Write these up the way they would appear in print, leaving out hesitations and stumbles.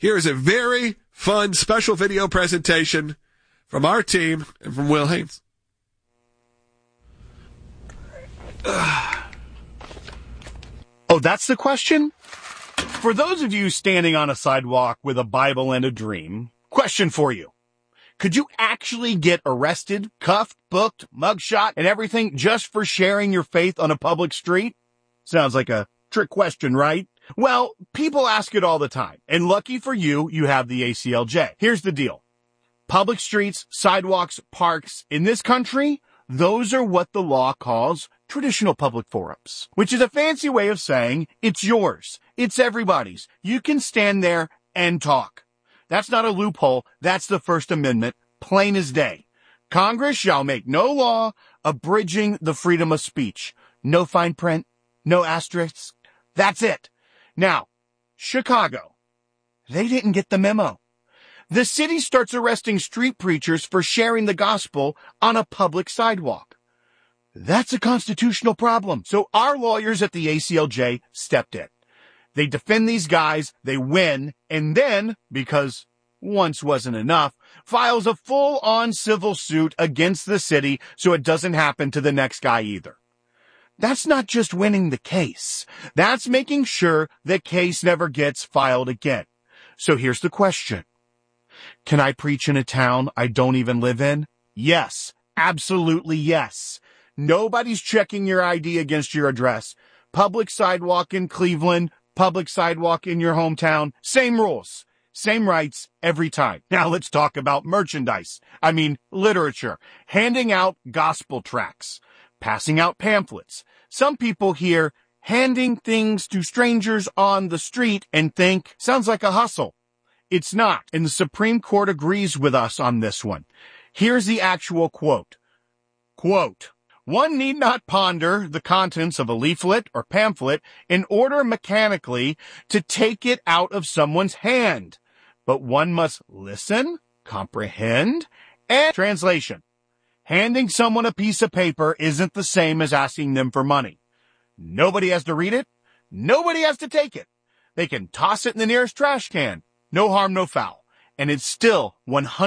Here is a very fun special video presentation from our team and from Will Haynes. Oh, that's the question? For those of you standing on a sidewalk with a Bible and a dream, question for you. Could you actually get arrested, cuffed, booked, mugshot, and everything just for sharing your faith on a public street? Sounds like a trick question, right? Well, people ask it all the time, and lucky for you, you have the ACLJ. Here's the deal. Public streets, sidewalks, parks, in this country, those are what the law calls traditional public forums, which is a fancy way of saying it's yours. It's everybody's. You can stand there and talk. That's not a loophole. That's the First Amendment, plain as day. Congress shall make no law abridging the freedom of speech. No fine print, no asterisks. That's it. Now, Chicago, they didn't get the memo. The city starts arresting street preachers for sharing the gospel on a public sidewalk. That's a constitutional problem. So our lawyers at the ACLJ stepped in. They defend these guys, they win, and then, because once wasn't enough, files a full-on civil suit against the city so it doesn't happen to the next guy either. That's not just winning the case. That's making sure the case never gets filed again. So here's the question. Can I preach in a town I don't even live in? Yes, absolutely yes. Nobody's checking your ID against your address. Public sidewalk in Cleveland, public sidewalk in your hometown, same rules, same rights every time. Now let's talk about merchandise. I mean, literature, handing out gospel tracts, passing out pamphlets. Some people hear handing things to strangers on the street and think, sounds like a hustle. It's not, and the Supreme Court agrees with us on this one. Here's the actual quote. Quote, one need not ponder the contents of a leaflet or pamphlet in order mechanically to take it out of someone's hand, but one must listen, comprehend, and translation. Handing someone a piece of paper isn't the same as asking them for money. Nobody has to read it. Nobody has to take it. They can toss it in the nearest trash can. No harm, no foul. And it's still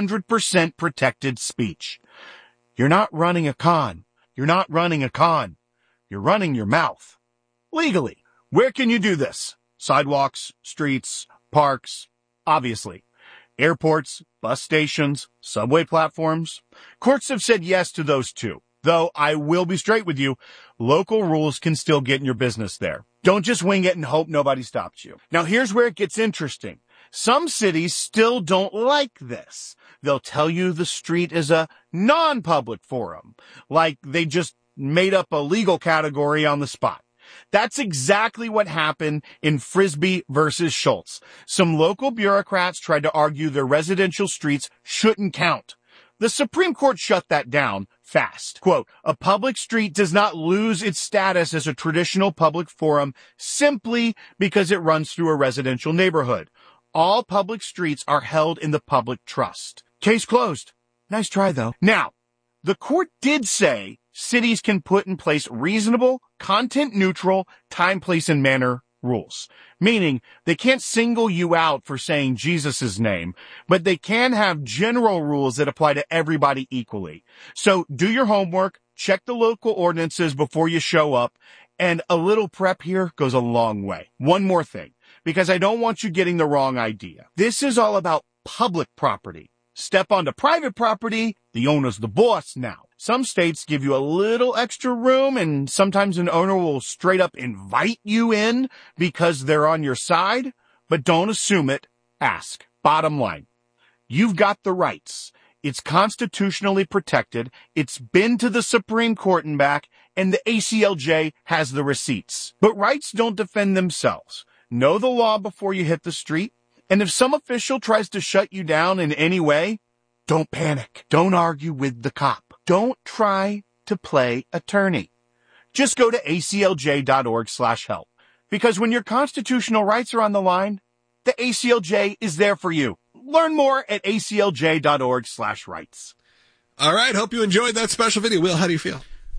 100% protected speech. You're not running a con. You're not running a con. You're running your mouth. Legally. Where can you do this? Sidewalks, streets, parks, obviously. Airports, bus stations, subway platforms. Courts have said yes to those too. Though I will be straight with you, local rules can still get in your business there. Don't just wing it and hope nobody stops you. Now here's where it gets interesting. Some cities still don't like this. They'll tell you the street is a non-public forum, like they just made up a legal category on the spot. That's exactly what happened in Frisbee versus Schultz. Some local bureaucrats tried to argue their residential streets shouldn't count. The Supreme Court shut that down fast. Quote, a public street does not lose its status as a traditional public forum simply because it runs through a residential neighborhood. All public streets are held in the public trust. Case closed. Nice try, though. Now, the court did say cities can put in place reasonable, content-neutral, time, place, and manner rules. Meaning, they can't single you out for saying Jesus' name, but they can have general rules that apply to everybody equally. So do your homework, check the local ordinances before you show up, and a little prep here goes a long way. One more thing, because I don't want you getting the wrong idea. This is all about public property. Step onto private property, the owner's the boss now. Some states give you a little extra room, and sometimes an owner will straight up invite you in because they're on your side, but don't assume it. Ask. Bottom line, you've got the rights. It's constitutionally protected. It's been to the Supreme Court and back, and the ACLJ has the receipts. But rights don't defend themselves. Know the law before you hit the street. And if some official tries to shut you down in any way, don't panic. Don't argue with the cop. Don't try to play attorney. Just go to aclj.org/help. Because when your constitutional rights are on the line, the ACLJ is there for you. Learn more at aclj.org/rights. All right. Hope you enjoyed that special video. Will, how do you feel?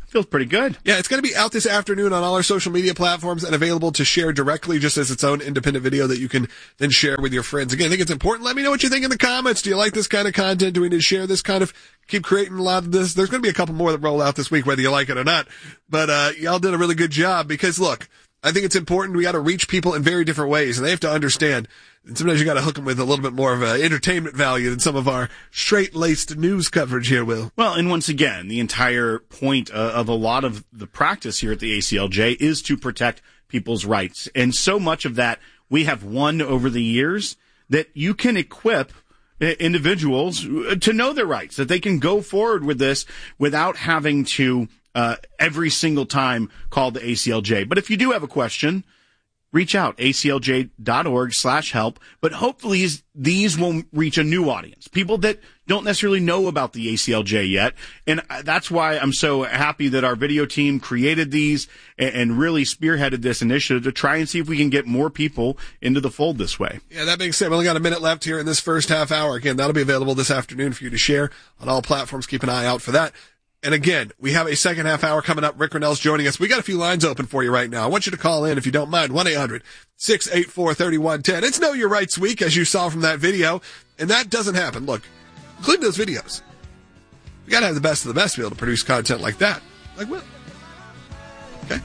Feels pretty good. Yeah, it's going to be out this afternoon on all our social media platforms and available to share directly just as its own independent video that you can then share with your friends. Again, I think it's important. Let me know what you think in the comments. Do you like this kind of content? Do we need to share this kind of, keep creating a lot of this? There's going to be a couple more that roll out this week, whether you like it or not. But y'all did a really good job because, look, I think it's important. We got to reach people in very different ways, and they have to understand. And sometimes you got to hook them with a little bit more of entertainment value than some of our straight-laced news coverage here, Will. Well, and once again, the entire point of a lot of the practice here at the ACLJ is to protect people's rights. And so much of that we have won over the years that you can equip individuals to know their rights, that they can go forward with this without having to every single time call the ACLJ. But if you do have a question, reach out, aclj.org/help. But hopefully these will reach a new audience, people that don't necessarily know about the ACLJ yet. And that's why I'm so happy that our video team created these and really spearheaded this initiative to try and see if we can get more people into the fold this way. Yeah, that being said, we only got a minute left here in this first half hour. Again, that'll be available this afternoon for you to share on all platforms. Keep an eye out for that. And again, we have a second half hour coming up. Rick Grenell's joining us. We got a few lines open for you right now. I want you to call in if you don't mind. 1-800-684-3110. It's Know Your Rights Week, as you saw from that video. And that doesn't happen. Look, including those videos. You got to have the best of the best to be able to produce content like that. Like Will. Okay?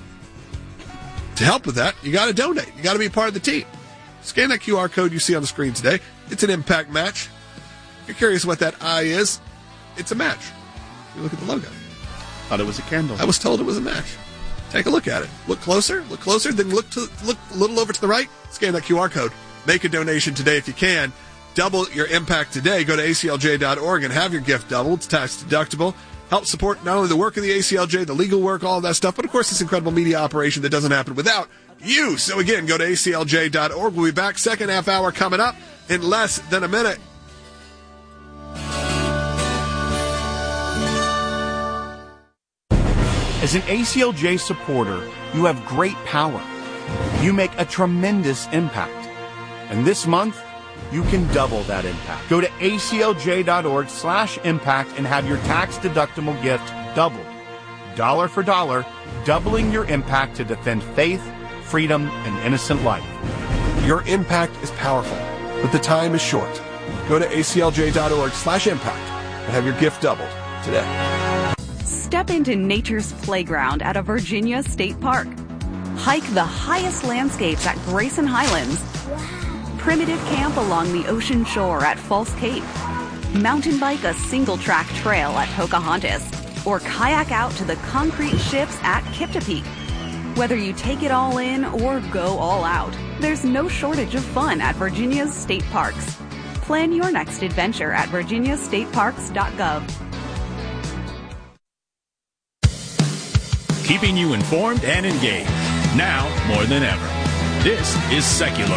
To help with that, you got to donate. You got to be part of the team. Scan that QR code you see on the screen today. It's an impact match. If you're curious what that I is, it's a match. You look at the logo. Thought it was a candle. I was told it was a match. Take a look at it. Look closer, then look a little over to the right. Scan that QR code. Make a donation today if you can. Double your impact today. Go to aclj.org and have your gift doubled. It's tax deductible. Help support not only the work of the ACLJ, the legal work, all of that stuff, but of course this incredible media operation that doesn't happen without you. So again, go to aclj.org. We'll be back second half hour coming up in less than a minute. As an ACLJ supporter, you have great power. You make a tremendous impact. And this month, you can double that impact. Go to aclj.org/impact and have your tax-deductible gift doubled. Dollar for dollar, doubling your impact to defend faith, freedom, and innocent life. Your impact is powerful, but the time is short. Go to aclj.org/impact and have your gift doubled today. Step into nature's playground at a Virginia state park. Hike the highest landscapes at Grayson Highlands. Primitive camp along the ocean shore at False Cape. Mountain bike a single-track trail at Pocahontas. Or kayak out to the concrete ships at Kiptopeke. Whether you take it all in or go all out, there's no shortage of fun at Virginia's state parks. Plan your next adventure at virginiastateparks.gov. Keeping you informed and engaged, now more than ever. This is Seculo.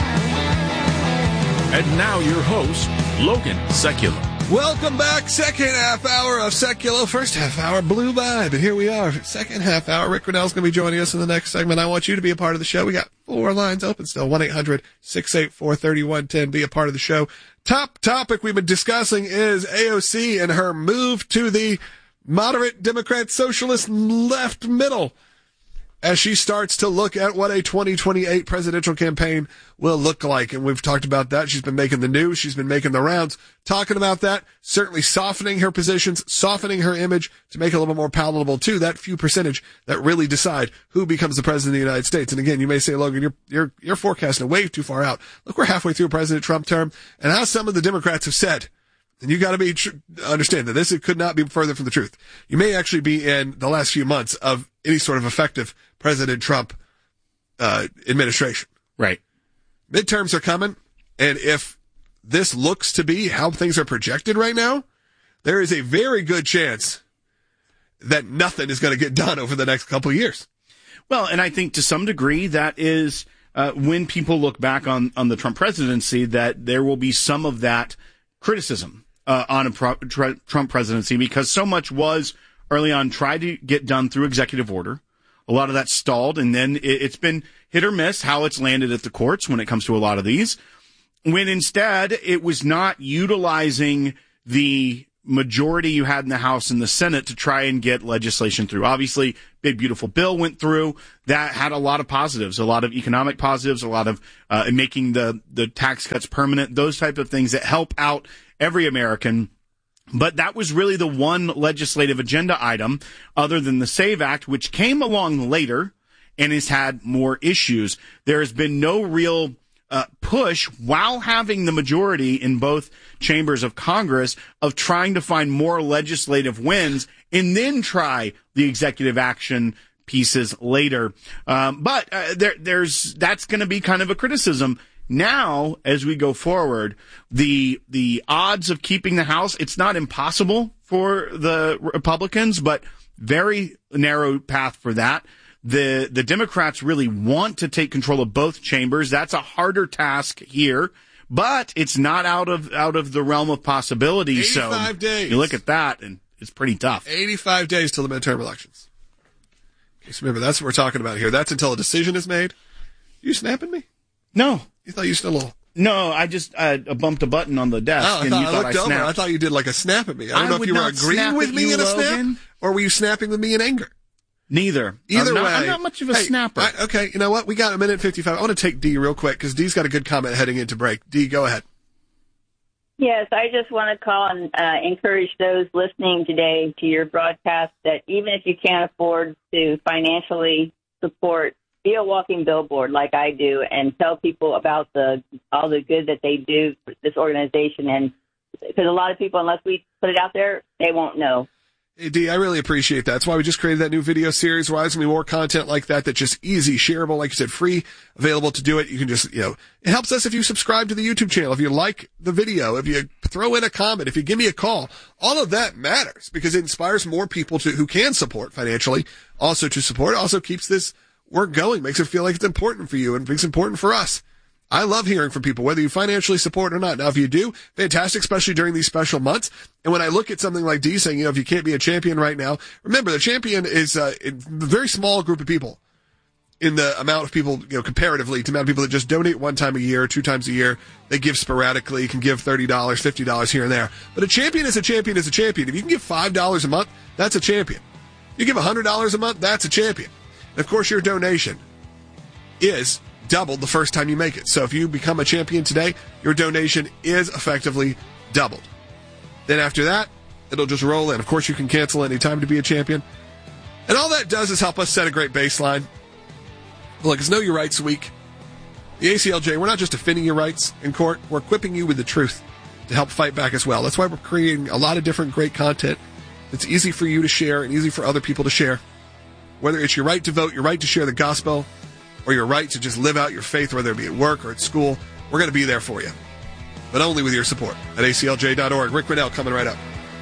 And now your host, Logan Seculo. Welcome back. Second half hour of Seculo. First half hour blew by, but here we are. Second half hour. Rick Grenell's going to be joining us in the next segment. I want you to be a part of the show. We got 4 lines open still. 1-800-684-3110. Be a part of the show. Top topic we've been discussing is AOC and her move to the moderate Democrat socialist left middle as she starts to look at what a 2028 presidential campaign will look like. And we've talked about that. She's been making the news. She's been making the rounds, talking about that, certainly softening her positions, softening her image to make it a little more palatable to that few percentage that really decide who becomes the president of the United States. And again, you may say, Logan, you're forecasting way too far out. Look, we're halfway through President Trump term, and as some of the Democrats have said, and you got to understand that it could not be further from the truth. You may actually be in the last few months of any sort of effective President Trump administration. Right. Midterms are coming, and if this looks to be how things are projected right now, there is a very good chance that nothing is going to get done over the next couple of years. Well, and I think to some degree that is when people look back on the Trump presidency, that there will be some of that criticism on a Trump presidency, because so much was early on tried to get done through executive order. A lot of that stalled, and then it's been hit or miss how it's landed at the courts when it comes to a lot of these, when instead it was not utilizing the majority you had in the House and the Senate to try and get legislation through. Obviously, Big Beautiful Bill went through. That had a lot of positives, a lot of economic positives, a lot of making the tax cuts permanent, those type of things that help out every American. But that was really the one legislative agenda item other than the SAVE Act, which came along later and has had more issues. There has been no real push while having the majority in both chambers of Congress of trying to find more legislative wins and then try the executive action pieces later. But that's going to be kind of a criticism. Now, as we go forward, the odds of keeping the House, it's not impossible for the Republicans, but very narrow path for that. The Democrats really want to take control of both chambers. That's a harder task here, but it's not out of the realm of possibility. 85 days. You look at that, and it's pretty tough. 85 days till the midterm elections. Okay, so remember, that's what we're talking about here. That's until a decision is made. You snapping me? No. You thought you still a little... No, I just bumped a button on the desk. Oh, I looked over. I thought you did like a snap at me. I don't know if you were agreeing with me in a snap, or were you snapping with me in anger? Neither. Either way. I'm not much of a snapper. Okay, you know what? We got a minute 55. I want to take D real quick because D's got a good comment heading into break. D, go ahead. Yes, I just want to call and encourage those listening today to your broadcast that even if you can't afford to financially support, be a walking billboard like I do and tell people about all the good that they do for this organization. And because a lot of people, unless we put it out there, they won't know. Hey, D, I really appreciate that. That's why we just created that new video series where there's going to be more content like that's just easy, shareable, like you said, free, available to do it. You can just, it helps us if you subscribe to the YouTube channel, if you like the video, if you throw in a comment, if you give me a call. All of that matters because it inspires more people who can support financially, also to support. It also keeps this work going, makes it feel like it's important for you and makes it important for us. I love hearing from people, whether you financially support or not. Now, if you do, fantastic, especially during these special months. And when I look at something like D saying, if you can't be a champion right now, remember the champion is a very small group of people in the amount of people, comparatively to the amount of people that just donate one time a year, 2 times a year. They give sporadically, can give $30, $50 here and there. But a champion is a champion is a champion. If you can give $5 a month, that's a champion. You give $100 a month, that's a champion. And of course, your donation is doubled the first time you make it. So if you become a champion today, your donation is effectively doubled. Then after that, it'll just roll in. Of course, you can cancel any time to be a champion. And all that does is help us set a great baseline. Look, it's Know Your Rights Week. The ACLJ, we're not just defending your rights in court, we're equipping you with the truth to help fight back as well. That's why we're creating a lot of different great content that's easy for you to share and easy for other people to share. Whether it's your right to vote, your right to share the gospel, or your right to just live out your faith, whether it be at work or at school, we're going to be there for you. But only with your support at aclj.org. Rick Riddell coming right up.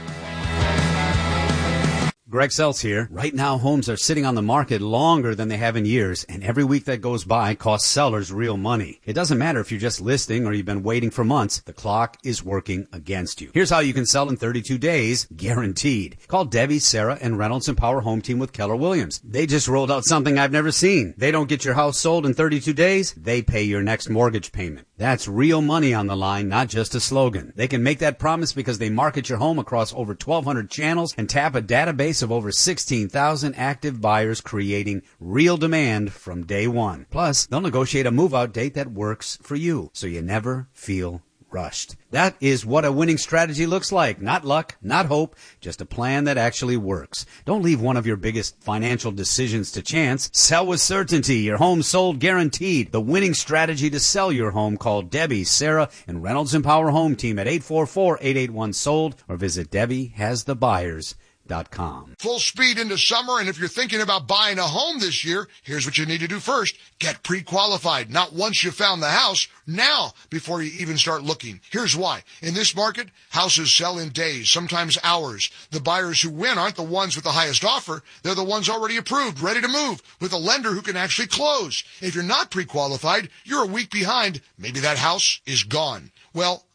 Greg Seltz here. Right now, homes are sitting on the market longer than they have in years, and every week that goes by costs sellers real money. It doesn't matter if you're just listing or you've been waiting for months. The clock is working against you. Here's how you can sell in 32 days, guaranteed. Call Debbie, Sarah, and Reynolds and Power Home Team with Keller Williams. They just rolled out something I've never seen. They don't get your house sold in 32 days. They pay your next mortgage payment. That's real money on the line, not just a slogan. They can make that promise because they market your home across over 1,200 channels and tap a database of over 16,000 active buyers, creating real demand from day one. Plus, they'll negotiate a move-out date that works for you, so you never feel rushed. That is what a winning strategy looks like. Not luck, not hope, just a plan that actually works. Don't leave one of your biggest financial decisions to chance. Sell with certainty. Your home sold guaranteed. The winning strategy to sell your home. Call Debbie, Sarah, and Reynolds and Power Home Team at 844-881-SOLD or visit DebbieHasTheBuyers.com. Full speed into summer, and if you're thinking about buying a home this year, here's what you need to do first. Get pre-qualified. Not once you found the house, now before you even start looking. Here's why. In this market, houses sell in days, sometimes hours. The buyers who win aren't the ones with the highest offer. They're the ones already approved, ready to move, with a lender who can actually close. If you're not pre-qualified, you're a week behind. Maybe that house is gone. Well,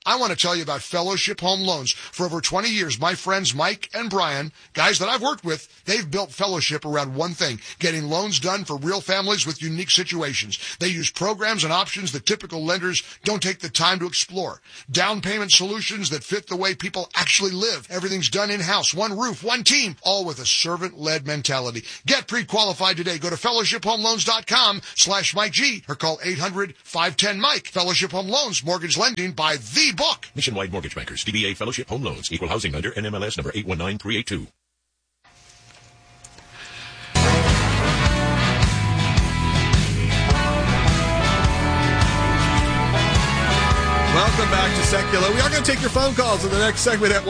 I want to tell you about Fellowship Home Loans. For over 20 years, my friends Mike and Brian, guys that I've worked with, they've built Fellowship around one thing, getting loans done for real families with unique situations. They use programs and options that typical lenders don't take the time to explore. Down payment solutions that fit the way people actually live. Everything's done in-house, one roof, one team, all with a servant-led mentality. Get pre-qualified today. Go to fellowshiphomeloans.com/Mike G or call 800-510-MIKE. Fellowship Home Loans, mortgage lending by the book. Nationwide Mortgage Bankers, DBA Fellowship Home Loans, Equal Housing Lender, NMLS number 819382. Welcome back to Secular. We are going to take your phone calls in the next segment at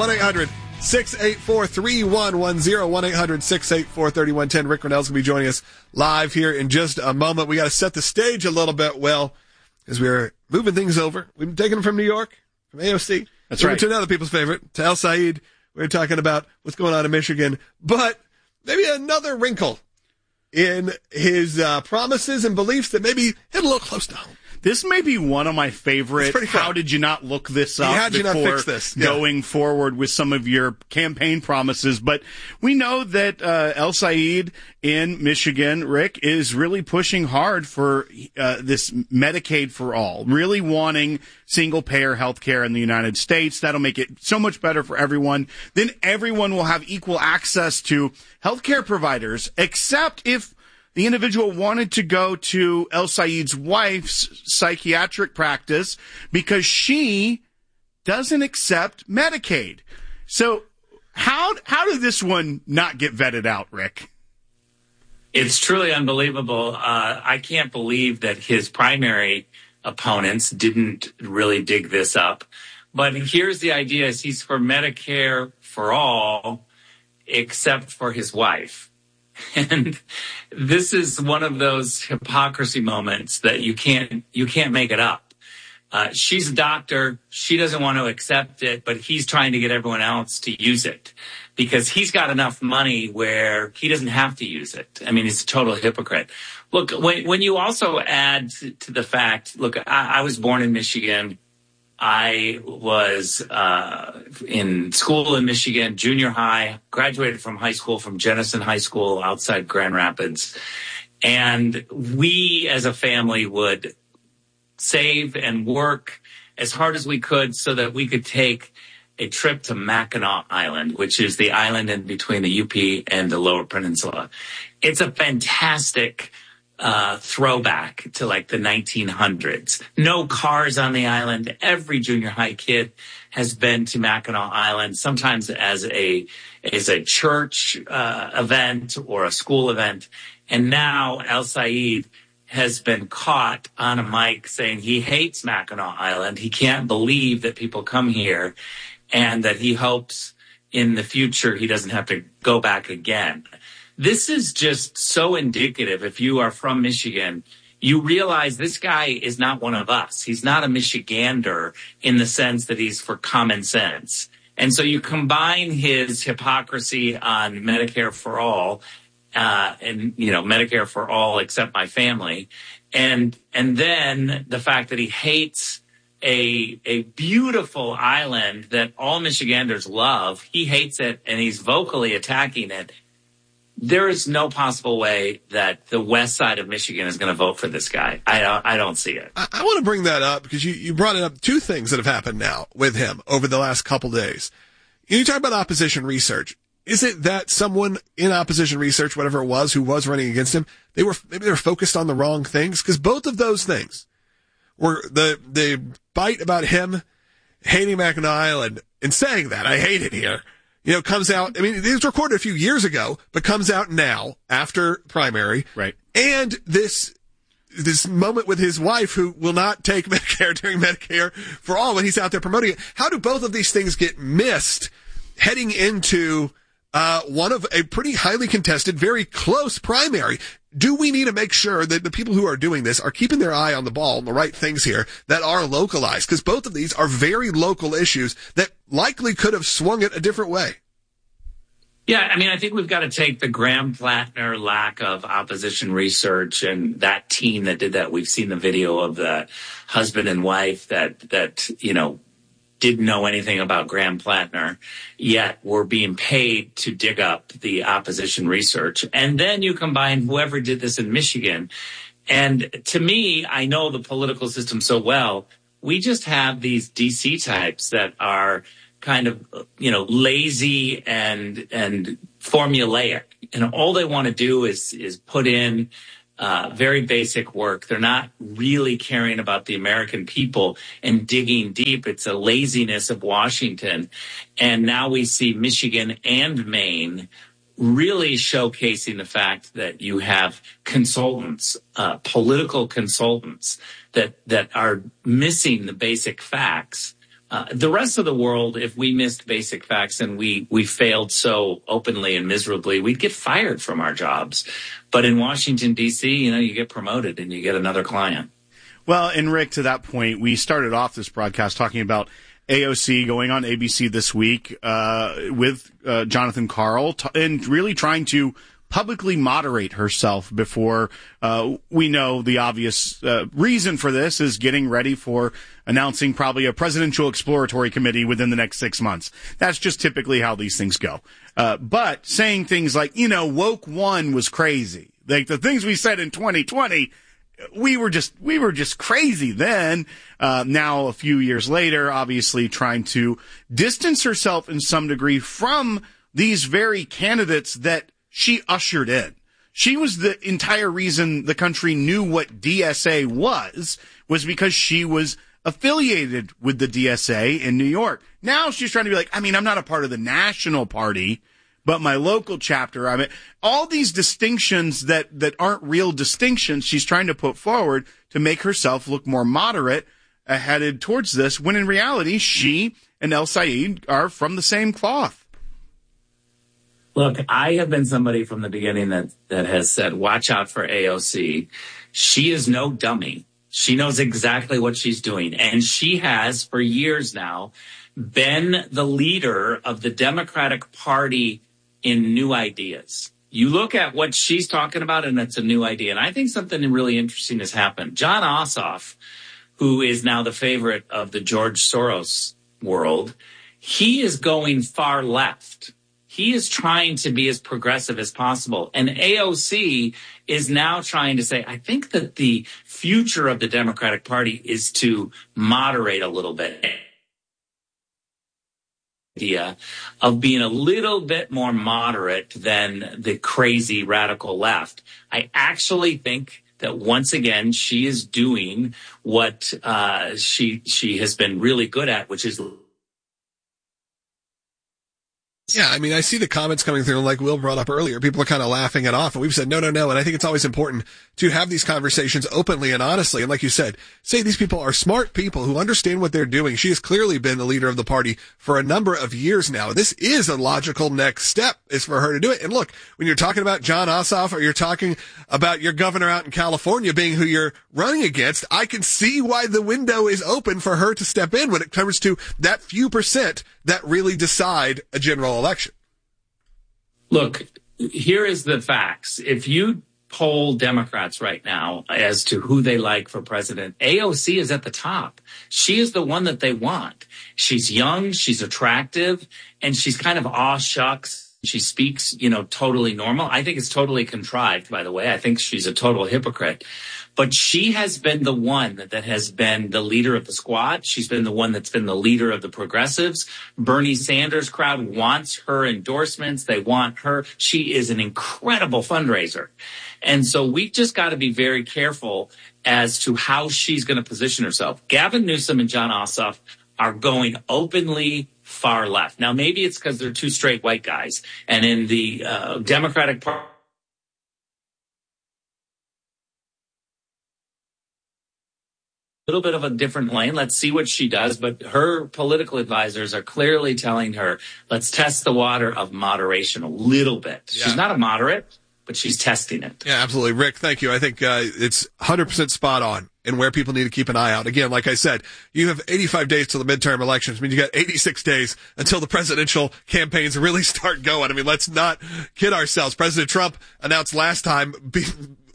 1-800-684-3110, 1-800-684-3110. Rick Grenell's going to be joining us live here in just a moment. We got to set the stage a little bit, well, as we're moving things over. We've been taking them from New York, from AOC. That's right. To another people's favorite, to El Said. We're talking about what's going on in Michigan, but maybe another wrinkle in his promises and beliefs that maybe hit a little close to home. This may be one of my favorite. How did you not look this up how did before you not fix this? Going forward with some of your campaign promises? But we know that El Said in Michigan, Rick, is really pushing hard for this Medicaid for all, really wanting single-payer health care in the United States. That'll make it so much better for everyone. Then everyone will have equal access to health care providers, except if the individual wanted to go to El Said's wife's psychiatric practice because she doesn't accept Medicaid. So how did this one not get vetted out, Rick? It's truly unbelievable. I can't believe that his primary opponents didn't really dig this up. But here's the idea: is he's for Medicare for all, except for his wife. And this is one of those hypocrisy moments that you can't make it up. She's a doctor. She doesn't want to accept it, but he's trying to get everyone else to use it because he's got enough money where he doesn't have to use it. I mean, he's a total hypocrite. Look, when you also add to the fact, look, I was born in Michigan. I was in school in Michigan, junior high, graduated from high school from Jenison High School outside Grand Rapids. And we as a family would save and work as hard as we could so that we could take a trip to Mackinac Island, which is the island in between the UP and the Lower Peninsula. It's a fantastic throwback to like the 1900s. No cars on the island. Every junior high kid has been to Mackinac Island, sometimes as a church event or a school event. And now El Said has been caught on a mic saying he hates Mackinac Island. He can't believe that people come here and that he hopes in the future he doesn't have to go back again. This is just so indicative. If you are from Michigan, you realize this guy is not one of us. He's not a Michigander in the sense that he's for common sense. And so you combine his hypocrisy on Medicare for all, Medicare for all except my family, and then the fact that he hates a beautiful island that all Michiganders love. He hates it, and he's vocally attacking it. There is no possible way that the west side of Michigan is going to vote for this guy. I don't see it. I want to bring that up because you brought it up. Two things that have happened now with him over the last couple days. You talk about opposition research. Is it that someone in opposition research, whatever it was, who was running against him, maybe they were focused on the wrong things? Because both of those things were the bite about him hating Mackinac Island and saying that I hate it here. Comes out, I mean, it was recorded a few years ago, but comes out now after primary. Right. And this moment with his wife who will not take Medicare during Medicare for all when he's out there promoting it. How do both of these things get missed heading into one of a pretty highly contested, very close primary? Do we need to make sure that the people who are doing this are keeping their eye on the ball and the right things here that are localized? Because both of these are very local issues that likely could have swung it a different way. Yeah, I mean, I think we've got to take the Graham-Plattner lack of opposition research and that team that did that. We've seen the video of the husband and wife that didn't know anything about Graham Plattner, yet were being paid to dig up the opposition research. And then you combine whoever did this in Michigan. And to me, I know the political system so well. We just have these DC types that are kind of, lazy and formulaic. And all they want to do is put in very basic work. They're not really caring about the American people and digging deep. It's a laziness of Washington. And now we see Michigan and Maine really showcasing the fact that you have consultants, political consultants that are missing the basic facts. The rest of the world, if we missed basic facts and we failed so openly and miserably, we'd get fired from our jobs. But in Washington, D.C., you get promoted and you get another client. Well, and Rick, to that point, we started off this broadcast talking about AOC going on ABC this week with Jonathan Karl and really trying to publicly moderate herself before we know the obvious reason for this is getting ready for announcing probably a presidential exploratory committee within the next 6 months. That's just typically how these things go. But saying things like, woke one was crazy. Like the things we said in 2020, we were just crazy then. Now, a few years later, obviously trying to distance herself in some degree from these very candidates that she ushered in. She was the entire reason the country knew what DSA was because she was affiliated with the DSA in New York. Now she's trying to be like, I'm not a part of the national party, but my local chapter. All these distinctions that aren't real distinctions she's trying to put forward to make herself look more moderate headed towards this, when in reality, she and El Sayed are from the same cloth. Look, I have been somebody from the beginning that has said, watch out for AOC. She is no dummy. She knows exactly what she's doing. And she has, for years now, been the leader of the Democratic Party in new ideas. You look at what she's talking about, and it's a new idea. And I think something really interesting has happened. Jon Ossoff, who is now the favorite of the George Soros world, he is going far left. He is trying to be as progressive as possible. And AOC is now trying to say, I think that the future of the Democratic Party is to moderate a little bit. Idea of being a little bit more moderate than the crazy radical left. I actually think that once again, she is doing what she has been really good at, which is... Yeah, I see the comments coming through, like Will brought up earlier. People are kind of laughing it off, and we've said no. And I think it's always important to have these conversations openly and honestly. And like you said, say these people are smart people who understand what they're doing. She has clearly been the leader of the party for a number of years now. This is a logical next step, is for her to do it. And look, when you're talking about Jon Ossoff, or you're talking about your governor out in California being who you're running against, I can see why the window is open for her to step in when it comes to that few percent that really decide a general election. Look, here is the facts. If you poll Democrats right now as to who they like for president, AOC is at the top. She is the one that they want. She's young, she's attractive, and she's kind of aw shucks. She speaks, totally normal. I think it's totally contrived, by the way. I think she's a total hypocrite. But she has been the one that has been the leader of the squad. She's been the one that's been the leader of the progressives. Bernie Sanders crowd wants her endorsements. They want her. She is an incredible fundraiser. And so we've just got to be very careful as to how she's going to position herself. Gavin Newsom and Jon Ossoff are going openly far left. Now, maybe it's because they're two straight white guys. And in the Democratic Party, little bit of a different lane. Let's see what she does. But her political advisors are clearly telling her, let's test the water of moderation a little bit. Yeah. She's not a moderate, but she's testing it. Yeah, absolutely. Rick, thank you. I think it's 100% spot on and where people need to keep an eye out. Again, like I said, you have 85 days till the midterm elections. You got 86 days until the presidential campaigns really start going. Let's not kid ourselves. President Trump announced last time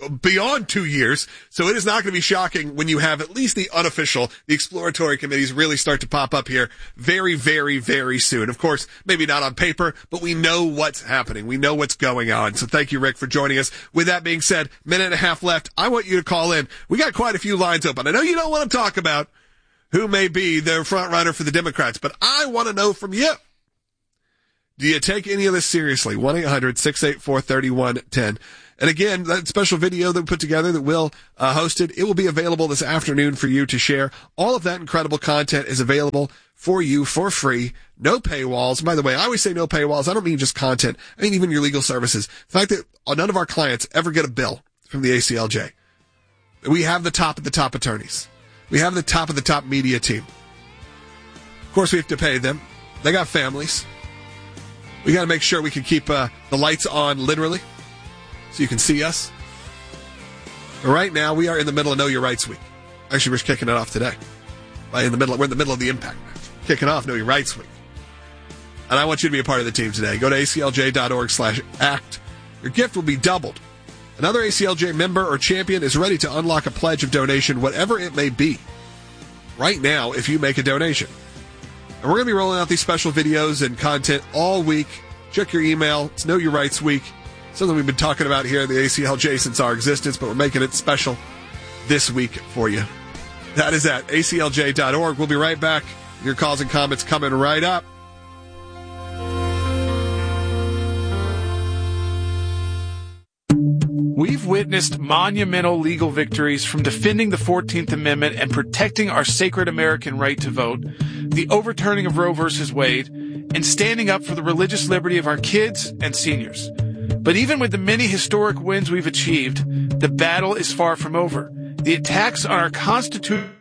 beyond 2 years. So it is not going to be shocking when you have at least the unofficial, the exploratory committees really start to pop up here very, very, very soon. Of course, maybe not on paper, but we know what's happening. We know what's going on. So thank you, Rick, for joining us. With that being said, minute and a half left. I want you to call in. We got quite a few lines open. I know you don't want to talk about who may be the front runner for the Democrats, but I want to know from you. Do you take any of this seriously? 1-800-684-3110. And again, that special video that we put together that Will hosted, it will be available this afternoon for you to share. All of that incredible content is available for you for free. No paywalls. And by the way, I always say no paywalls. I don't mean just content. I mean even your legal services. The fact that none of our clients ever get a bill from the ACLJ. We have the top of the top attorneys. We have the top of the top media team. Of course, we have to pay them. They got families. We got to make sure we can keep the lights on, literally, so you can see us. But right now, we are in the middle of Know Your Rights Week. Actually, we're kicking it off today. We're in the middle of the Impact match. Kicking off Know Your Rights Week. And I want you to be a part of the team today. Go to aclj.org/act. Your gift will be doubled. Another ACLJ member or champion is ready to unlock a pledge of donation, whatever it may be, right now if you make a donation. And we're going to be rolling out these special videos and content all week. Check your email. It's Know Your Rights Week. Something we've been talking about here at the ACLJ since our existence, but we're making it special this week for you. That is at aclj.org. We'll be right back. Your calls and comments coming right up. We've witnessed monumental legal victories from defending the 14th Amendment and protecting our sacred American right to vote, the overturning of Roe v. Wade, and standing up for the religious liberty of our kids and seniors. But even with the many historic wins we've achieved, the battle is far from over. The attacks on our Constitution,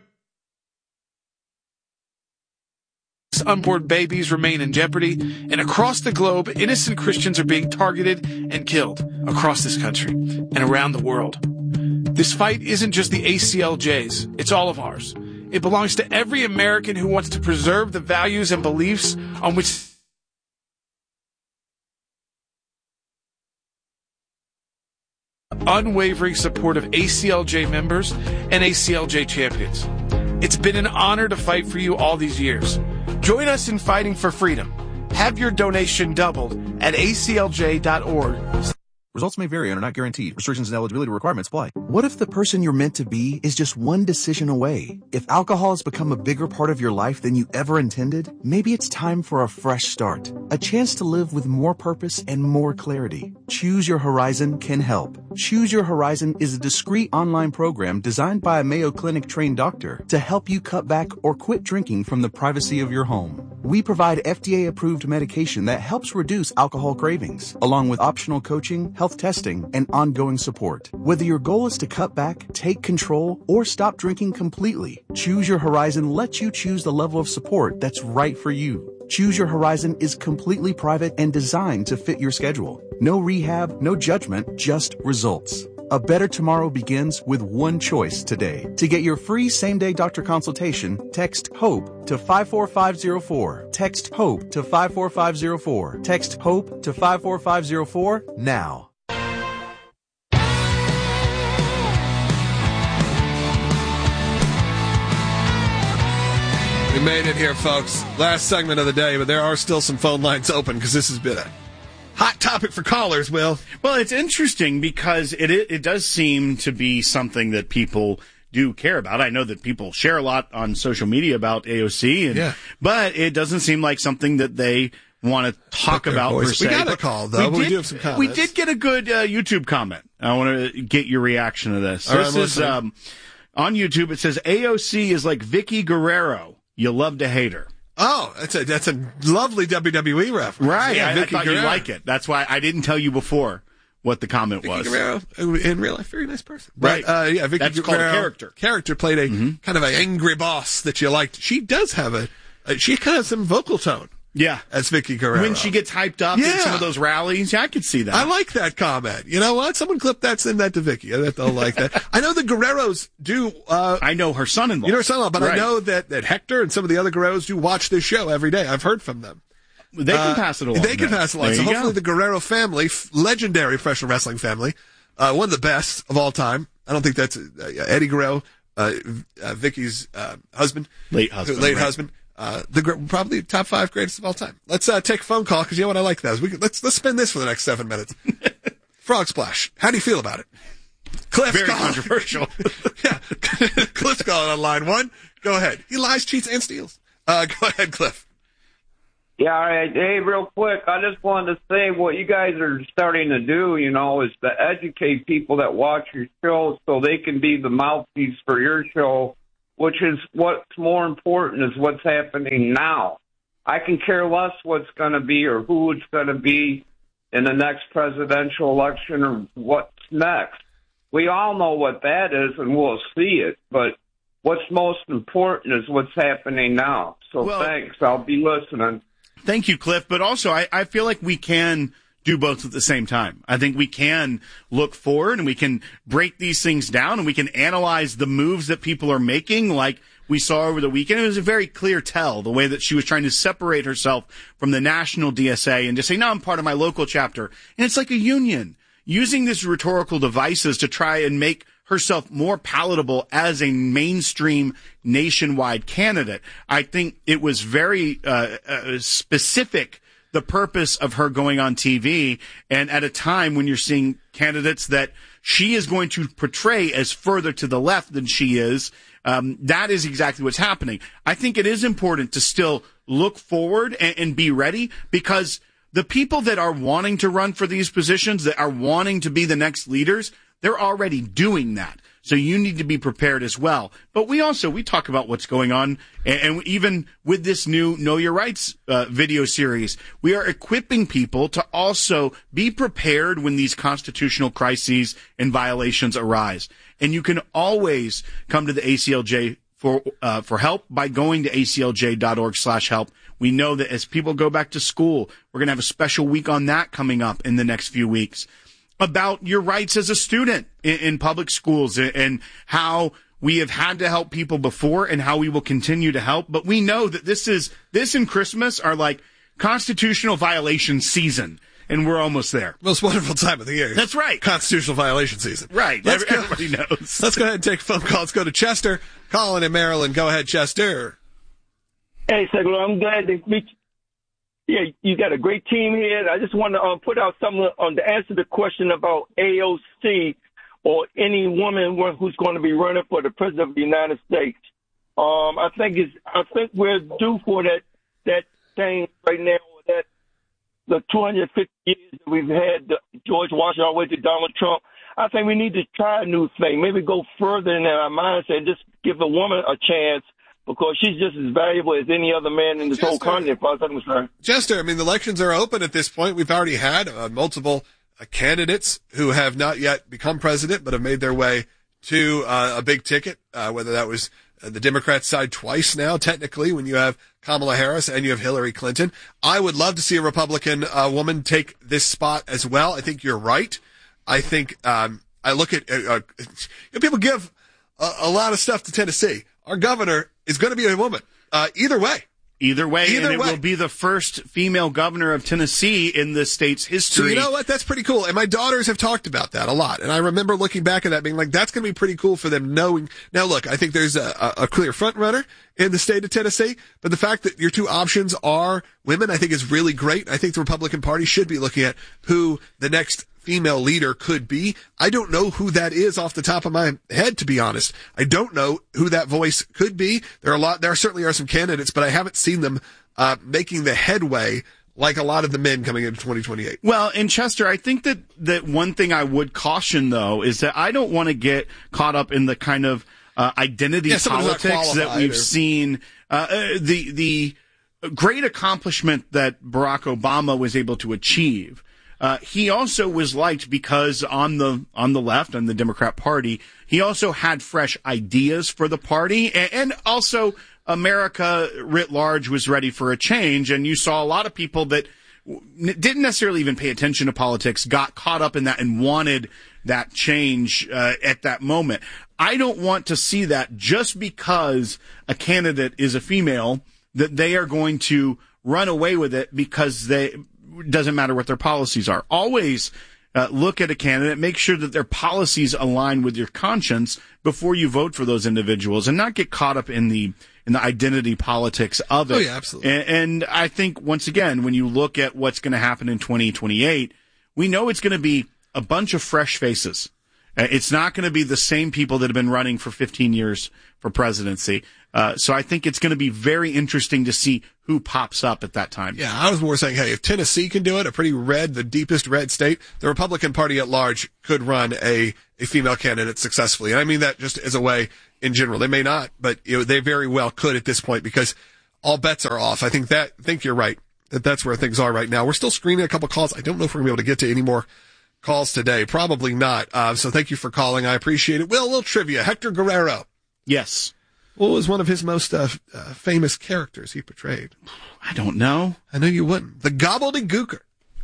unborn babies remain in jeopardy, and across the globe, innocent Christians are being targeted and killed across this country and around the world. This fight isn't just the ACLJ's, it's all of ours. It belongs to every American who wants to preserve the values and beliefs on which unwavering support of ACLJ members and ACLJ champions. It's been an honor to fight for you all these years. Join us in fighting for freedom. Have your donation doubled at aclj.org. Results may vary and are not guaranteed. Restrictions and eligibility requirements apply. What if the person you're meant to be is just one decision away? If alcohol has become a bigger part of your life than you ever intended, maybe it's time for a fresh start. A chance to live with more purpose and more clarity. Choose Your Horizon can help. Choose Your Horizon is a discreet online program designed by a Mayo Clinic trained doctor to help you cut back or quit drinking from the privacy of your home. We provide FDA-approved medication that helps reduce alcohol cravings, along with optional coaching, health testing, and ongoing support. Whether your goal is to cut back, take control, or stop drinking completely, Choose Your Horizon lets you choose the level of support that's right for you. Choose Your Horizon is completely private and designed to fit your schedule. No rehab, no judgment, just results. A better tomorrow begins with one choice today. To get your free same-day doctor consultation, text HOPE to 54504. Text HOPE to 54504. Text HOPE to 54504 now. We made it here, folks. Last segment of the day, but there are still some phone lines open because this has been a hot topic for callers, Will. Well, it's interesting because it does seem to be something that people do care about. I know that people share a lot on social media about AOC, but it doesn't seem like something that they want to talk about per se. We got a call, though. We do have some comments. We did get a good YouTube comment. I want to get your reaction to this. This is on YouTube. It says, AOC is like Vicky Guerrero. You love to hate her. Oh, that's a lovely WWE reference. Right. Yeah, I thought you'd like it. That's why I didn't tell you before what the comment was. Vicky Guerrero, in real life, very nice person. Right. But, Vicky That's Guerrero, called a character. Character played a kind of an angry boss that you liked. She does have she kind of has some vocal tone. Yeah. As Vicky Guerrero. When she gets hyped up in some of those rallies, I could see that. I like that comment. You know what? Someone clip that, send that to Vicky. I bet they'll like that. I know the Guerreros do. I know her son-in-law. You know her son-in-law, but I know that Hector and some of the other Guerreros do watch this show every day. I've heard from them. They can pass it along. They can pass it along. So hopefully the Guerrero family, legendary professional wrestling family, one of the best of all time. I don't think that's Eddie Guerrero, Vicky's husband. Late husband. Probably top 5 greatest of all time. Let's take a phone call, because you know what I like that. Let's spin this for the next 7 minutes. Frog Splash. How do you feel about it? Cliff's very controversial. Yeah. Cliff's calling on line 1. Go ahead. He lies, cheats, and steals. Go ahead, Cliff. Yeah, all right. Hey, real quick, I just wanted to say what you guys are starting to do, is to educate people that watch your show so they can be the mouthpiece for your show, which is what's more important is what's happening now. I can care less what's going to be or who it's going to be in the next presidential election or what's next. We all know what that is, and we'll see it, but what's most important is what's happening now. So thanks. I'll be listening. Thank you, Cliff. But also, I feel like we can do both at the same time. I think we can look forward and we can break these things down and we can analyze the moves that people are making, like we saw over the weekend. It was a very clear tell, the way that she was trying to separate herself from the national DSA and just say, no, I'm part of my local chapter. And it's like a union, using these rhetorical devices to try and make herself more palatable as a mainstream nationwide candidate. I think it was very specific, the purpose of her going on TV, and at a time when you're seeing candidates that she is going to portray as further to the left than she is, that is exactly what's happening. I think it is important to still look forward and be ready, because the people that are wanting to run for these positions, that are wanting to be the next leaders, they're already doing that. So you need to be prepared as well. But we talk about what's going on. And even with this new Know Your Rights video series, we are equipping people to also be prepared when these constitutional crises and violations arise. And you can always come to the ACLJ for help by going to aclj.org/help. We know that as people go back to school, we're going to have a special week on that coming up in the next few weeks, about your rights as a student in public schools and how we have had to help people before and how we will continue to help. But we know that this and Christmas are like constitutional violation season, and we're almost there. Most wonderful time of the year. That's right. Constitutional violation season. Right. Everybody knows. Let's go ahead and take a phone call. Let's go to Chester. Calling in Maryland. Go ahead, Chester. Hey, Segler, I'm glad to meet you. Yeah, you got a great team here. I just want to put out something on to answer the question about AOC or any woman who's going to be running for the president of the United States. I think we're due for that thing right now. That the 250 years that we've had George Washington all the way to Donald Trump. I think we need to try a new thing. Maybe go further in our mindset and just give a woman a chance, because she's just as valuable as any other man in this whole continent, as far as I'm concerned. Chester, I mean, the elections are open at this point. We've already had multiple candidates who have not yet become president, but have made their way to a big ticket, whether that was the Democrat side twice now, technically, when you have Kamala Harris and you have Hillary Clinton. I would love to see a Republican woman take this spot as well. I think you're right. I think I look at people give a lot of stuff to Tennessee. Our governor is going to be a woman. Either way. Either way, it will be the first female governor of Tennessee in the state's history. So you know what? That's pretty cool. And my daughters have talked about that a lot. And I remember looking back at that being like, that's going to be pretty cool for them knowing. Now, look, I think there's a clear front runner in the state of Tennessee. But the fact that your two options are women, I think is really great. I think the Republican Party should be looking at who the next female leader could be. I don't know who that is off the top of my head, to be honest. I don't know who that voice could be. There certainly are some candidates, but I haven't seen them making the headway like a lot of the men coming into 2028. Well, in Chester, I think that one thing I would caution, though, is that I don't want to get caught up in the kind of identity politics that we've seen. The great accomplishment that Barack Obama was able to achieve. He also was liked because on the left, on the Democrat Party, he also had fresh ideas for the party, and also America writ large was ready for a change. And you saw a lot of people that didn't necessarily even pay attention to politics, got caught up in that and wanted that change at that moment. I don't want to see that just because a candidate is a female, that they are going to run away with it because doesn't matter what their policies are. Always look at a candidate, make sure that their policies align with your conscience before you vote for those individuals, and not get caught up in the identity politics of it. Oh, yeah, absolutely. And I think, once again, when you look at what's going to happen in 2028, we know it's going to be a bunch of fresh faces. It's not going to be the same people that have been running for 15 years for presidency. So I think it's going to be very interesting to see who pops up at that time. Yeah, I was more saying, hey, if Tennessee can do it, a pretty red, the deepest red state, the Republican Party at large could run a female candidate successfully. And I mean that just as a way in general. They may not, but they very well could at this point, because all bets are off. I think you're right, that's where things are right now. We're still screening a couple calls. I don't know if we're going to be able to get to any more calls today. Probably not. So thank you for calling. I appreciate it. Will, a little trivia. Hector Guerrero. Yes. What was one of his most famous characters he portrayed? I don't know. I know you wouldn't. The Gobbledygooker.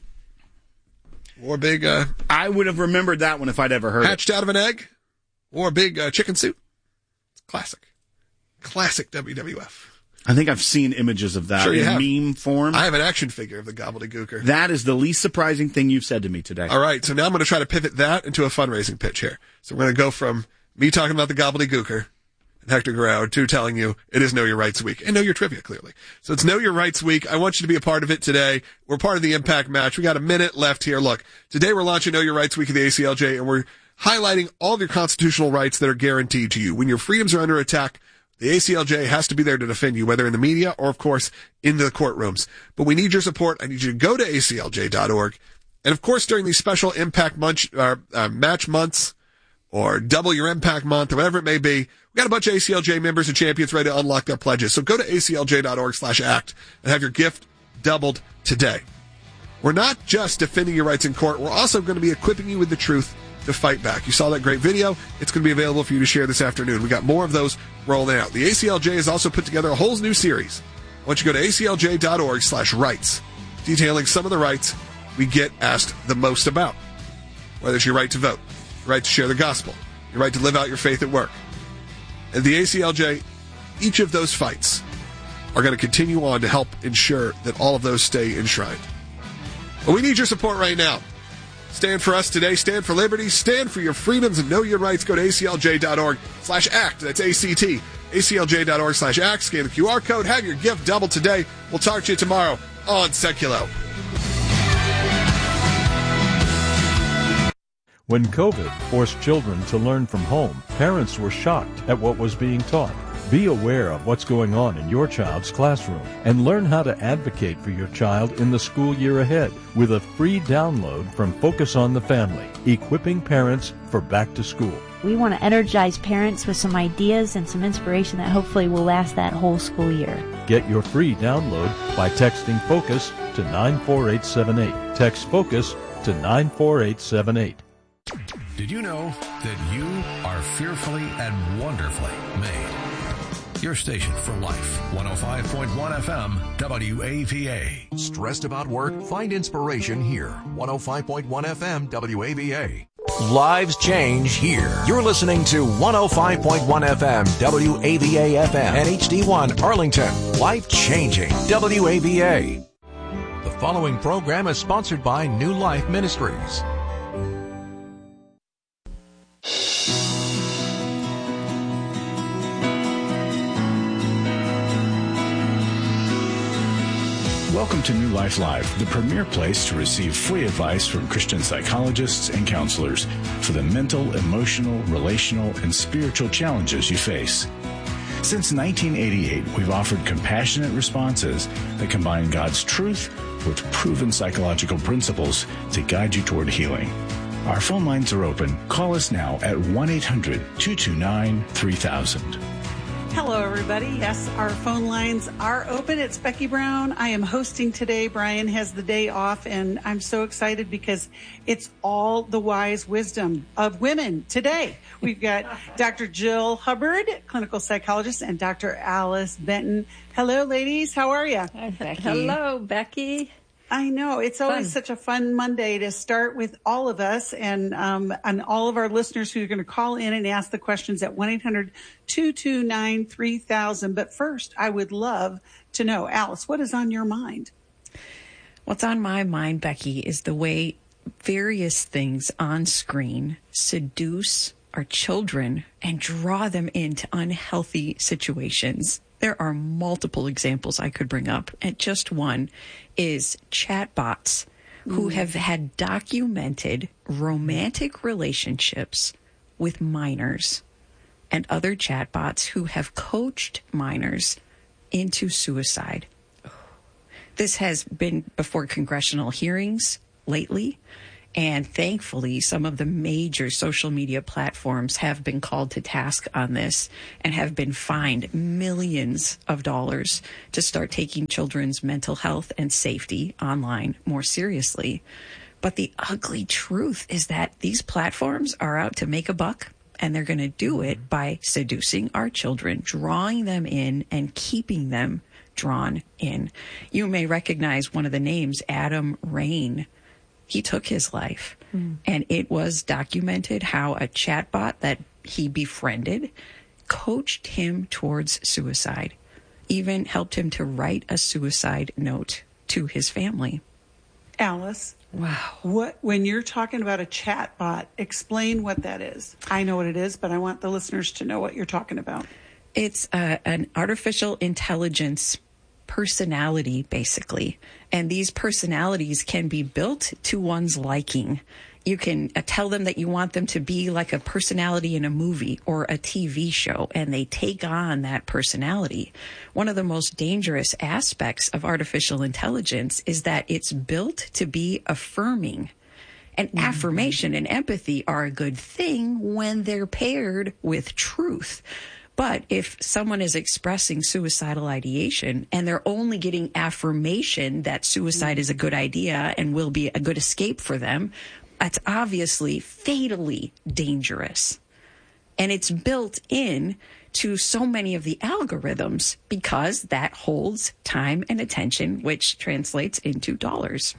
Or big... I would have remembered that one if I'd ever heard hatched out of an egg. Or big chicken suit. Classic. Classic WWF. I think I've seen images of that in meme form. I have an action figure of the Gobbledygooker. That is the least surprising thing you've said to me today. All right, so now I'm going to try to pivot that into a fundraising pitch here. So we're going to go from me talking about the Gobbledygooker and Hector Guerrero to telling you it is Know Your Rights Week. And Know Your Trivia, clearly. So it's Know Your Rights Week. I want you to be a part of it today. We're part of the Impact Match. We got a minute left here. Look, today we're launching Know Your Rights Week of the ACLJ, and we're highlighting all of your constitutional rights that are guaranteed to you. When your freedoms are under attack, the ACLJ has to be there to defend you, whether in the media or, of course, in the courtrooms. But we need your support. I need you to go to aclj.org. And, of course, during these special Impact Match months or Double Your Impact Month or whatever it may be, we got a bunch of ACLJ members and champions ready to unlock their pledges. So go to aclj.org/act and have your gift doubled today. We're not just defending your rights in court. We're also going to be equipping you with the truth to fight back. You saw that great video. It's going to be available for you to share this afternoon. We got more of those rolling out. The ACLJ has also put together a whole new series. I want you to go to aclj.org/rights, detailing some of the rights we get asked the most about. Whether it's your right to vote, your right to share the gospel, your right to live out your faith at work. And the ACLJ, each of those fights are going to continue on to help ensure that all of those stay enshrined. But we need your support right now. Stand for us today. Stand for liberty. Stand for your freedoms and know your rights. Go to aclj.org/act. That's ACT. aclj.org/act. Scan the QR code. Have your gift doubled today. We'll talk to you tomorrow on Seculo. When COVID forced children to learn from home, parents were shocked at what was being taught. Be aware of what's going on in your child's classroom and learn how to advocate for your child in the school year ahead with a free download from Focus on the Family, equipping parents for back to school. We want to energize parents with some ideas and some inspiration that hopefully will last that whole school year. Get your free download by texting FOCUS to 94878. Text FOCUS to 94878. Did you know that you are fearfully and wonderfully made? Your station for life. 105.1 FM, WAVA. Stressed about work? Find inspiration here. 105.1 FM, WAVA. Lives change here. You're listening to 105.1 FM, WAVA FM, and HD1 Arlington. Life changing, WAVA. The following program is sponsored by New Life Ministries. Welcome to New Life Live, the premier place to receive free advice from Christian psychologists and counselors for the mental, emotional, relational, and spiritual challenges you face. Since 1988, we've offered compassionate responses that combine God's truth with proven psychological principles to guide you toward healing. Our phone lines are open. Call us now at 1-800-229-3000. Hello, everybody. Yes, our phone lines are open. It's Becky Brown. I am hosting today. Brian has the day off, and I'm so excited because it's all the wise wisdom of women today. We've got Dr. Jill Hubbard, clinical psychologist, and Dr. Alice Benton. Hello, ladies. How are you? Hi, Becky. Hello, Becky. I know. It's always such a fun Monday to start with all of us and all of our listeners who are going to call in and ask the questions at 1-800-229-3000. But first, I would love to know, Alice, what is on your mind? What's on my mind, Becky, is the way various things on screen seduce our children and draw them into unhealthy situations. There are multiple examples I could bring up, and just one is chatbots who have had documented romantic relationships with minors, and other chatbots who have coached minors into suicide. This has been before congressional hearings lately, and thankfully some of the major social media platforms have been called to task on this and have been fined millions of dollars to start taking children's mental health and safety online more seriously. But the ugly truth is that these platforms are out to make a buck, and they're going to do it by seducing our children, drawing them in and keeping them drawn in. You may recognize one of the names, Adam Rain. He took his life, and it was documented how a chatbot that he befriended coached him towards suicide, even helped him to write a suicide note to his family. Alice. Wow. When you're talking about a chatbot, explain what that is. I know what it is, but I want the listeners to know what you're talking about. It's an artificial intelligence personality, basically. And these personalities can be built to one's liking. You can tell them that you want them to be like a personality in a movie or a TV show, and they take on that personality. One of the most dangerous aspects of artificial intelligence is that it's built to be affirming. And affirmation and empathy are a good thing when they're paired with truth. But if someone is expressing suicidal ideation and they're only getting affirmation that suicide is a good idea and will be a good escape for them, that's obviously fatally dangerous. And it's built in to so many of the algorithms because that holds time and attention, which translates into dollars.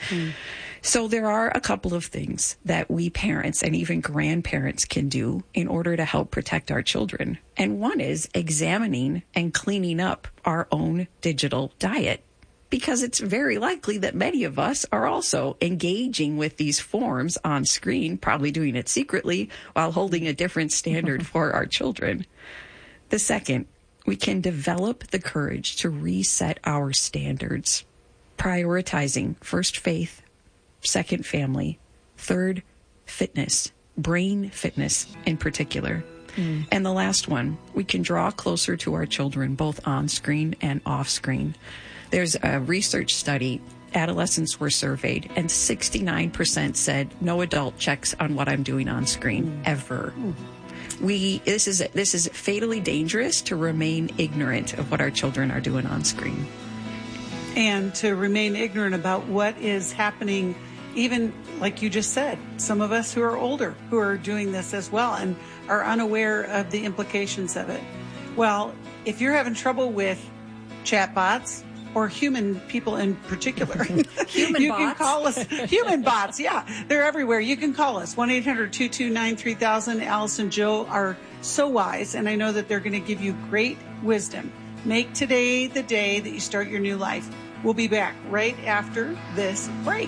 So there are a couple of things that we parents and even grandparents can do in order to help protect our children. And one is examining and cleaning up our own digital diet, because it's very likely that many of us are also engaging with these forms on screen, probably doing it secretly while holding a different standard for our children. The second, we can develop the courage to reset our standards, prioritizing first faith, second family, third fitness, brain fitness in particular. And the last one, we can draw closer to our children, both on screen and off screen. There's a research study, adolescents were surveyed, and 69% said no adult checks on what I'm doing on screen ever. This is fatally dangerous to remain ignorant of what our children are doing on screen. And to remain ignorant about what is happening, even like you just said, some of us who are older who are doing this as well and are unaware of the implications of it. Well, if you're having trouble with chatbots or human people in particular, you can call us. Human bots, yeah, they're everywhere. You can call us 1-800-229-3000. Alice and Joe are so wise, and I know that they're going to give you great wisdom. Make today the day that you start your new life. We'll be back right after this break.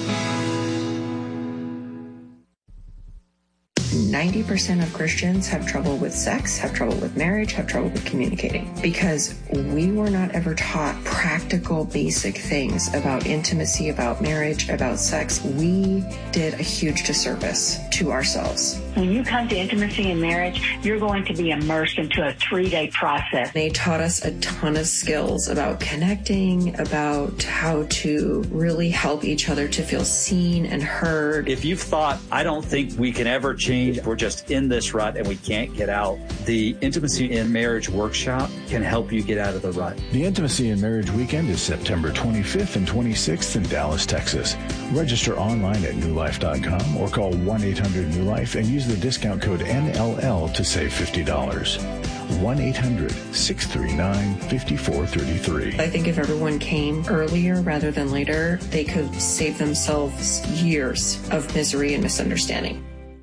90% of Christians have trouble with sex, have trouble with marriage, have trouble with communicating, because we were not ever taught practical, basic things about intimacy, about marriage, about sex. We did a huge disservice to ourselves. When you come to intimacy and marriage, you're going to be immersed into a 3-day process. They taught us a ton of skills about connecting, about how to really help each other to feel seen and heard. If you've thought, I don't think we can ever change, we're just in this rut and we can't get out, the Intimacy in Marriage Workshop can help you get out of the rut. The Intimacy in Marriage Weekend is September 25th and 26th in Dallas, Texas. Register online at newlife.com or call 1-800-NEW-LIFE and use the discount code NLL to save $50. 1-800-639-5433. I think if everyone came earlier rather than later, they could save themselves years of misery and misunderstanding.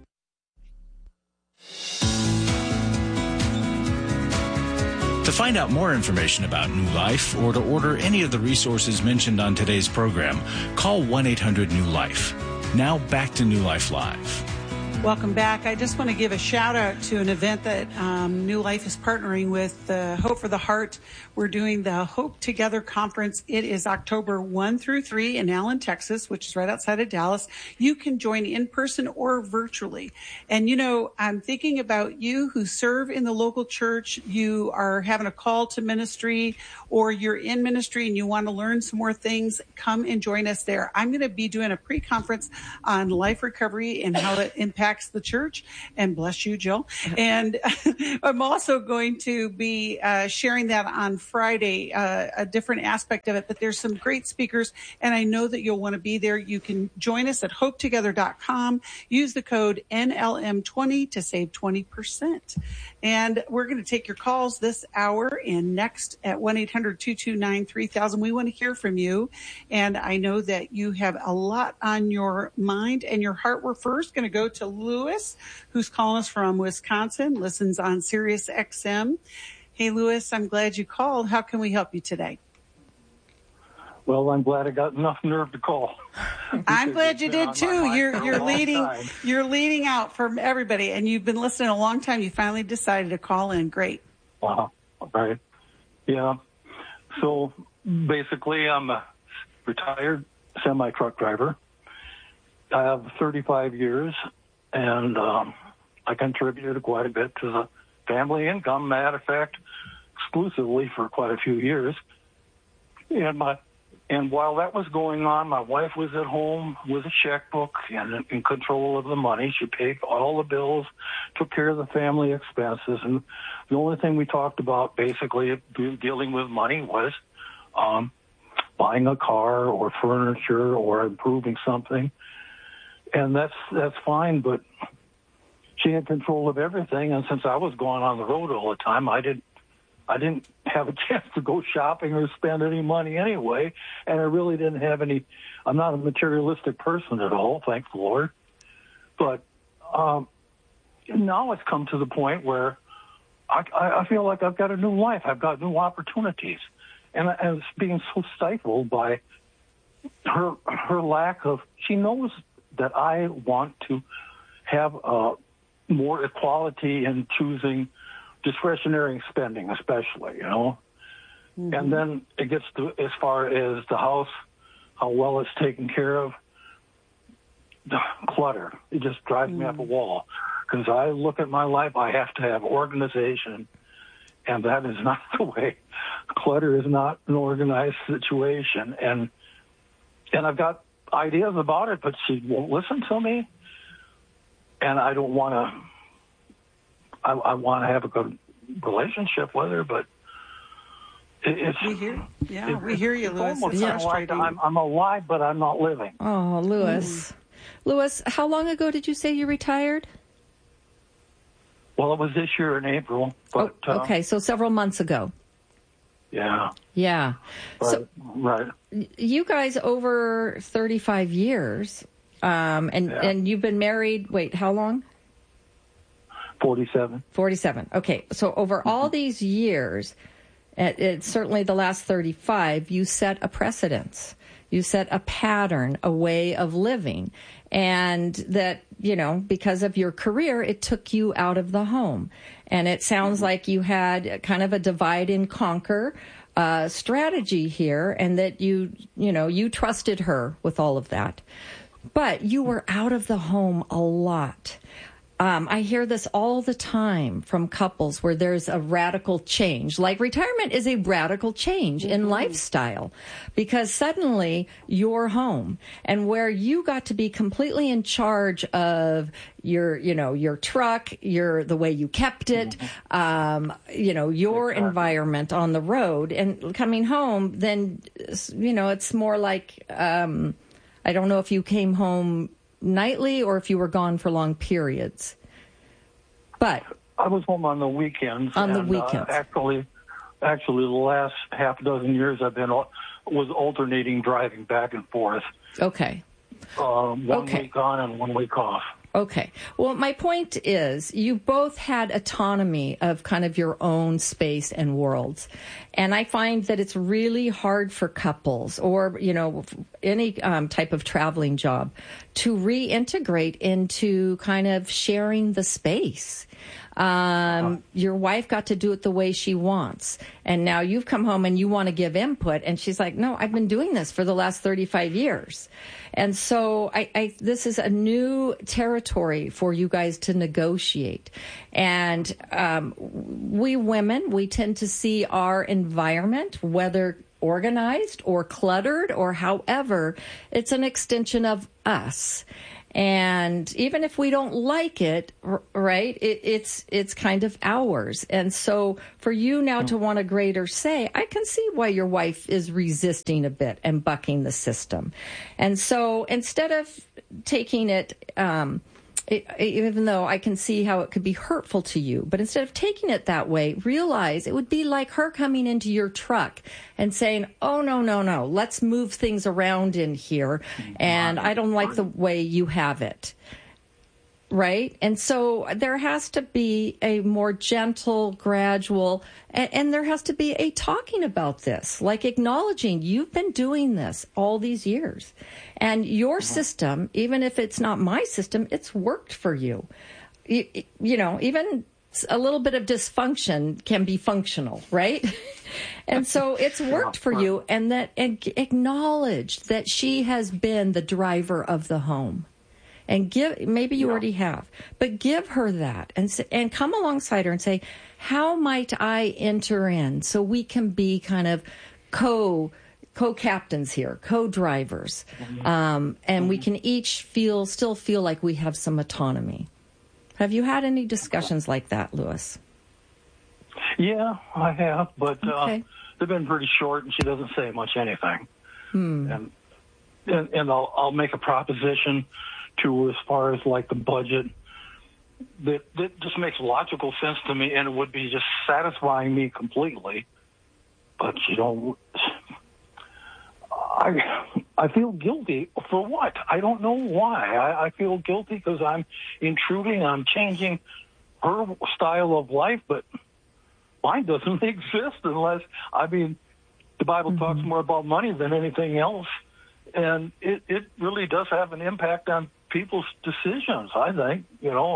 To find out more information about New Life or to order any of the resources mentioned on today's program, call 1-800-NEW-LIFE. Now back to New Life Live. Welcome back. I just want to give a shout out to an event that New Life is partnering with, the Hope for the Heart. We're doing the Hope Together Conference. It is October 1 through 3 in Allen, Texas, which is right outside of Dallas. You can join in person or virtually. And, you know, I'm thinking about you who serve in the local church. You are having a call to ministry, or you're in ministry and you want to learn some more things. Come and join us there. I'm going to be doing a pre-conference on life recovery and how it impacts the church. And bless you, Jill. And I'm also going to be sharing that on Friday, a different aspect of it. But there's some great speakers, and I know that you'll want to be there. You can join us at hopetogether.com. Use the code NLM20 to save 20%. And we're going to take your calls this hour and next at 1-800-229-3000. We want to hear from you. And I know that you have a lot on your mind and your heart. We're first going to go to Lewis, who's calling us from Wisconsin, listens on Sirius XM. Hey, Lewis, I'm glad you called. How can we help you today? Well, I'm glad I got enough nerve to call. I'm glad you did too. You're leading out from everybody, and you've been listening a long time. You finally decided to call in. Great. Wow. Right. Yeah. So basically, I'm a retired semi-truck driver. I have 35 years, and I contributed quite a bit to the family income. Matter of fact, exclusively for quite a few years. And while that was going on, my wife was at home with a checkbook and in control of the money. She paid all the bills, took care of the family expenses, and the only thing we talked about basically dealing with money was buying a car or furniture or improving something. And that's fine, but she had control of everything. And since I was going on the road all the time, I didn't have a chance to go shopping or spend any money anyway. And I really didn't have any. I'm not a materialistic person at all, thank the Lord. But now it's come to the point where I feel like I've got a new life. I've got new opportunities. And it's being so stifled by her lack of. She knows that I want to have more equality in choosing discretionary spending, especially, you know. Mm-hmm. And then it gets to as far as the house, how well it's taken care of. The clutter, it just drives me up a wall. Because I look at my life, I have to have organization, and that is not the way. Clutter is not an organized situation, and I've got ideas about it, but she won't listen to me, and I don't want to. I want to have a good relationship with her, but we hear you, Lewis. It's almost like I'm alive, but I'm not living. Oh, Lewis. Lewis, how long ago did you say you retired? Well, it was this year in April. But, okay, so several months ago. Yeah. Yeah. Right. You guys over 35 years, and you've been married, wait, how long? 47. 47. Okay. So over all these years, it's certainly the last 35, you set a precedence. You set a pattern, a way of living. And that, you know, because of your career, it took you out of the home. And it sounds like you had kind of a divide and conquer strategy here, and that you trusted her with all of that. But you were out of the home a lot. I hear this all the time from couples where there's a radical change. Like retirement is a radical change in lifestyle, because suddenly you're home, and where you got to be completely in charge of your truck, the way you kept it, your environment on the road, and coming home, then, it's more like, I don't know if you came home nightly or if you were gone for long periods. But I was home on the weekends. Actually, the last half dozen years was alternating driving back and forth. Okay. 1 week on and 1 week off. Okay. Well, my point is you both had autonomy of kind of your own space and worlds. And I find that it's really hard for couples or, any type of traveling job to reintegrate into kind of sharing the space. Your wife got to do it the way she wants. And now you've come home and you want to give input. And she's like, no, I've been doing this for the last 35 years. And so this is a new territory for you guys to negotiate. And we women, we tend to see our environment, whether organized or cluttered or however, it's an extension of us. And even if we don't like it, right, it's kind of ours. And so for you now to want a greater say, I can see why your wife is resisting a bit and bucking the system. And so instead of taking it, even though I can see how it could be hurtful to you, but instead of taking it that way, realize it would be like her coming into your truck and saying, oh, no, let's move things around in here, and I don't like the way you have it. Right? And so there has to be a more gentle, gradual, and there has to be a talking about this, like acknowledging you've been doing this all these years. And your system, even if it's not my system, it's worked for you. Even a little bit of dysfunction can be functional, right? And so it's worked for you, and that acknowledge that she has been the driver of the home. And maybe you already have, but give her that and come alongside her and say, how might I enter in so we can be kind of co-captains here, co-drivers, and we can each still feel like we have some autonomy. Have you had any discussions like that, Louis? Yeah, I have, but they've been pretty short, and she doesn't say much anything. And I'll make a proposition to as far as like the budget that just makes logical sense to me, and it would be just satisfying me completely. But I feel guilty for what? I don't know why. I feel guilty because I'm intruding, I'm changing her style of life, but mine doesn't exist unless, the Bible talks more about money than anything else. And it really does have an impact on people's decisions, I think,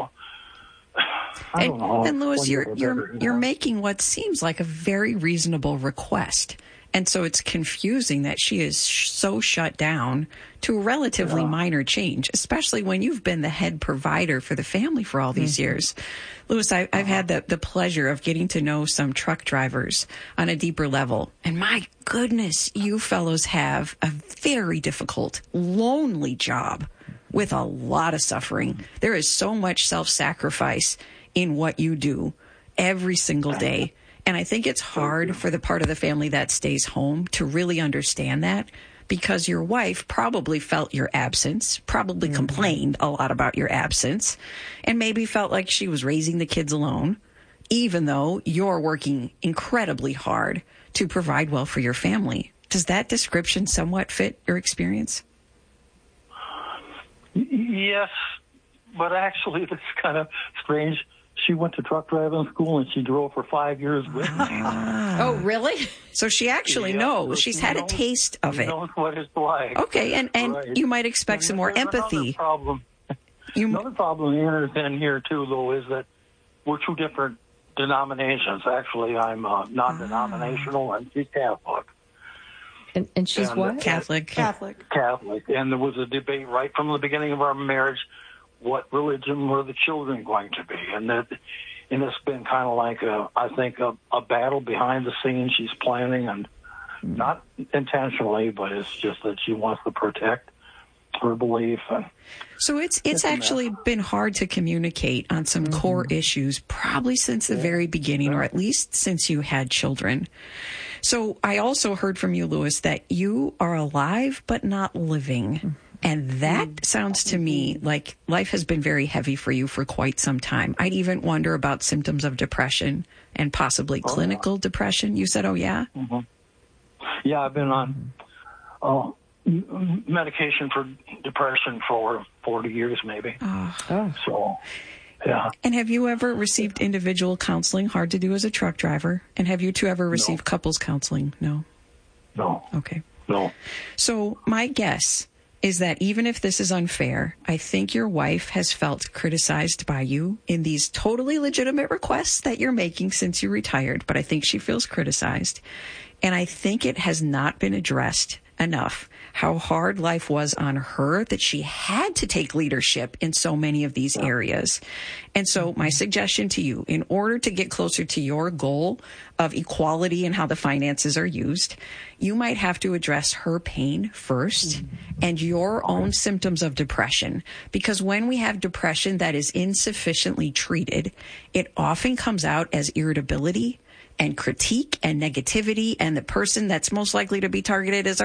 I don't know. And Louis, you're making what seems like a very reasonable request. And so it's confusing that she is so shut down to a relatively minor change, especially when you've been the head provider for the family for all these years. Louis, I've had the pleasure of getting to know some truck drivers on a deeper level. And my goodness, you fellows have a very difficult, lonely job with a lot of suffering. There is so much self-sacrifice in what you do every single day. And I think it's hard for the part of the family that stays home to really understand that, because your wife probably felt your absence, probably complained a lot about your absence, and maybe felt like she was raising the kids alone, even though you're working incredibly hard to provide well for your family. Does that description somewhat fit your experience? Yes, but actually it's kind of strange. She went to truck driving school and she drove for 5 years with me. Oh, really? So she actually knows. She's had a taste of it. She knows what it's like. Okay, and you might expect some more empathy. Another problem here, too, though, is that we're two different denominations. Actually, I'm non-denominational and she's Catholic. And she's what? Catholic. And there was a debate right from the beginning of our marriage, what religion were the children going to be, and it's been kind of like I think a battle behind the scenes she's planning, and not intentionally, but it's just that she wants to protect her belief. So it's actually been hard to communicate on some core issues, probably since the very beginning, or at least since you had children. So I also heard from you, Louis, that you are alive but not living. And that sounds to me like life has been very heavy for you for quite some time. I'd even wonder about symptoms of depression and possibly clinical depression. You said, oh, yeah? Yeah, I've been on medication for depression for 40 years, maybe. So, yeah. And have you ever received individual counseling? Hard to do as a truck driver. And have you two ever received couples counseling? No. No. Okay. No. So my guess is that even if this is unfair, I think your wife has felt criticized by you in these totally legitimate requests that you're making since you retired, but I think she feels criticized. And I think it has not been addressed enough how hard life was on her, that she had to take leadership in so many of these areas. And so my suggestion to you, in order to get closer to your goal of equality and how the finances are used, you might have to address her pain first and your own symptoms of depression. Because when we have depression that is insufficiently treated, it often comes out as irritability and critique and negativity, and the person that's most likely to be targeted is our